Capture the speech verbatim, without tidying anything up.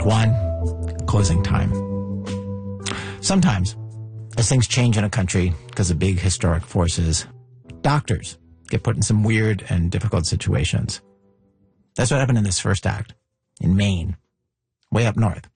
Act one, closing time. Sometimes, as things change in a country because of big historic forces, doctors get put in some weird and difficult situations. That's what happened in this first act, in Maine, way up north.